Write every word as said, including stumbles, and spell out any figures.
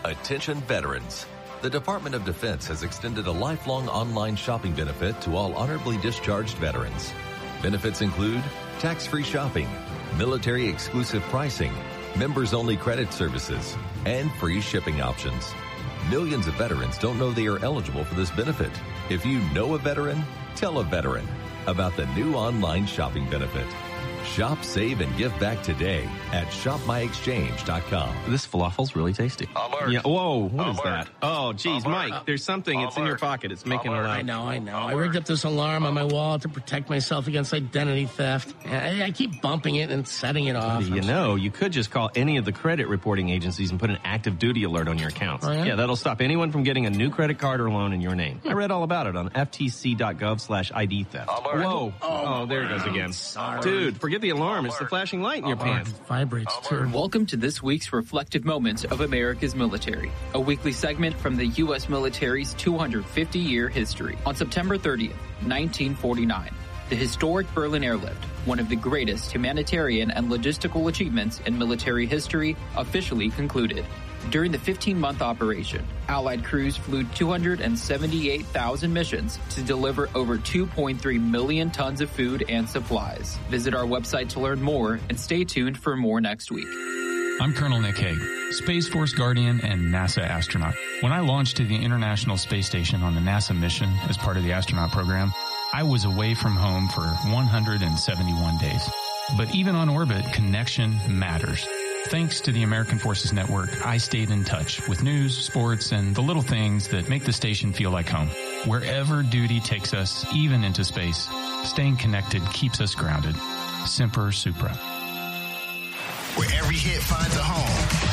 Attention veterans. The Department of Defense has extended a lifelong online shopping benefit to all honorably discharged veterans. Benefits include tax-free shopping, military-exclusive pricing, members-only credit services, and free shipping options. Millions of veterans don't know they are eligible for this benefit. If you know a veteran, tell a veteran about the new online shopping benefit. Shop, save, and give back today at shop my exchange dot com. This falafel's really tasty. Alert. Yeah. Whoa, what is Alert. that? Oh, geez, Alert. Mike, there's something. It's in your pocket. It's making Alert. a loud. I know, I know. I rigged up this alarm on my wall to protect myself against identity theft. I, I keep bumping it and setting it off. You know, you could just call any of the credit reporting agencies and put an active duty alert on your accounts. Oh, yeah? yeah, that'll stop anyone from getting a new credit card or loan in your name. I read all about it on F T C dot gov slash I D theft. Alert. Whoa. Oh, Oh, there it goes again. sorry. Dude, forget the alarm. It's the flashing light in your It pants. vibrates, too. Welcome to this week's Reflective Moments of America's Military, a weekly segment from the U S military's two hundred fifty year history. On September thirtieth, nineteen forty-nine, the historic Berlin Airlift, one of the greatest humanitarian and logistical achievements in military history, officially concluded. During the fifteen-month operation, Allied crews flew two hundred seventy-eight thousand missions to deliver over two point three million tons of food and supplies. Visit our website to learn more and stay tuned for more next week. I'm Colonel Nick Hague, Space Force Guardian and NASA astronaut. When I launched to the International Space Station on the NASA mission as part of the astronaut program, I was away from home for one hundred seventy-one days. But even on orbit, connection matters. Thanks to the American Forces Network, I stayed in touch with news, sports, and the little things that make the station feel like home. Wherever duty takes us, even into space, staying connected keeps us grounded. Semper Supra. Where every hit finds a home.